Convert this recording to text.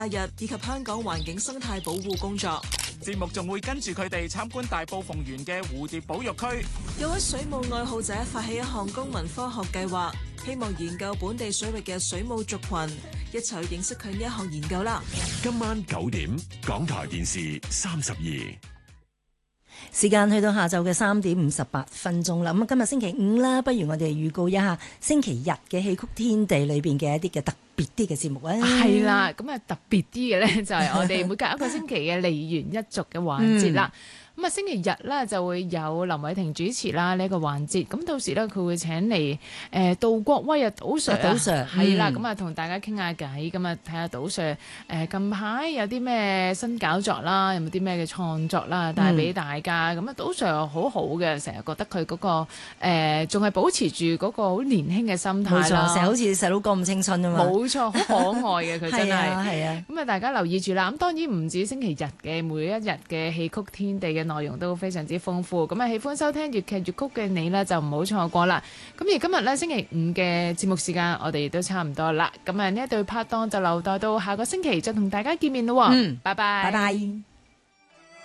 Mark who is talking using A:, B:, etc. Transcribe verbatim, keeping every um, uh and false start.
A: 日以及香港環境生態保護工作。
B: 節目仲會跟住佢哋參觀大埔鳳園嘅蝴蝶保育區。
A: 有位水母愛好者發起一項公民科學計劃，希望研究本地水域嘅水母族群，一齊去認識佢呢一項研究啦。
C: 今晚九點，港台電視三十二。
D: 時間去到下晝嘅三點五十八分鐘啦。咁今日星期五啦，不如我哋預告一下星期日嘅戲曲天地裏邊嘅一啲嘅特別啲嘅節目啊。
E: 係啦，咁啊特別啲嘅咧就係我哋每隔一個星期嘅梨園一族嘅環節啦。咁啊星期日咧就會有林偉霆主持啦呢一個環節。咁到時咧佢會請嚟誒杜國威啊杜 Sir
D: 杜 Sir
E: 係啦，咁啊同大家傾下偈，咁啊睇下杜 Sir 誒近排有啲咩新搞作啦，有冇啲咩嘅創作啦帶俾大家。咁啊杜 Sir 好好嘅，成日覺得佢嗰個誒仲係保持住嗰個好年輕嘅心態啦。
D: 冇錯，成日好似細佬哥咁青春啊嘛。
E: 冇錯，好可愛嘅佢真係。
D: 係啊，係啊。
E: 咁啊大家留意住啦。咁當然唔止星期日嘅，每一日嘅戲曲天地嘅內容都非常之豐富。咁啊喜歡收聽粵劇粵曲嘅你呢，就唔好錯過啦。咁而今日呢，星期五嘅節目時間我哋亦都差唔多啦。咁啊呢一對拍檔就留待到下個星期再同大家見面咯。
D: 嗯，
E: 拜拜。
D: 拜拜。